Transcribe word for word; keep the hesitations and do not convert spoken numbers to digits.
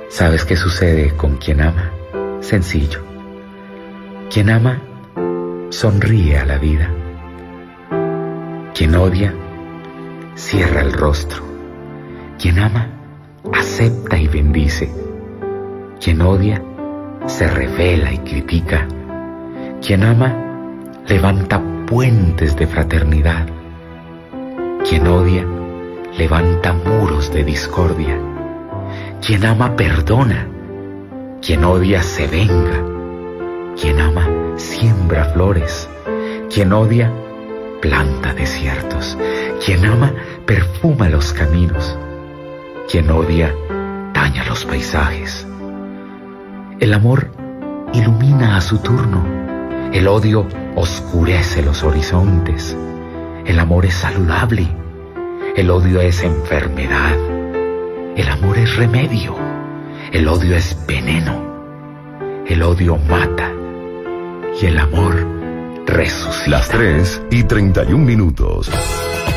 ¿Sabes qué sucede con quien ama? Sencillo. Quien ama sonríe a la vida. Quien odia cierra el rostro. Quien ama acepta y bendice. Quien odia se revela y critica. Quien ama levanta puentes de fraternidad. Quien odia levanta muros de discordia. Quien ama perdona. Quien odia se venga. Quien ama siembra flores. Quien odia planta desiertos. Quien ama perfuma los caminos. Quien odia daña los paisajes. El amor ilumina a su turno. El odio oscurece los horizontes. El amor es saludable. El odio es enfermedad. El amor es remedio. El odio es veneno. El odio mata. Y el amor resucita. Las tres y treinta y un minutos.